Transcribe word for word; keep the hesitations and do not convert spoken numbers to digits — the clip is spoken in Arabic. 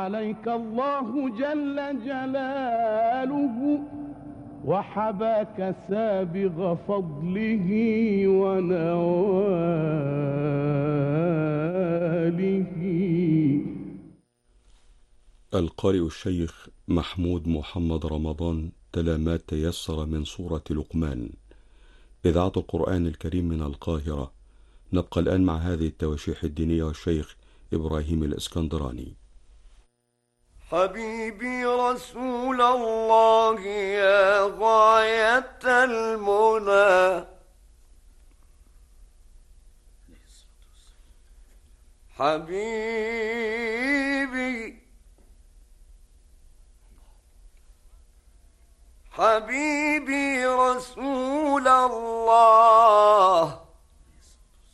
عليك الله جل جلاله وحباك سابغ فضله ونواله. القارئ الشيخ محمود محمد رمضان تلا ما تيسر من سورة لقمان، إذاعة القرآن الكريم من القاهرة. نبقى الآن مع هذه التواشيح الدينية والشيخ إبراهيم الإسكندراني. حبيبي رسول الله يا غاية المنى، حبيبي حبيبي رسول الله